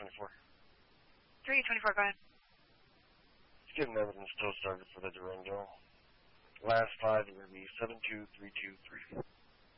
324. 324, go ahead. Let's get an evidence still started for the Durango. Last 5 are going to be 72323.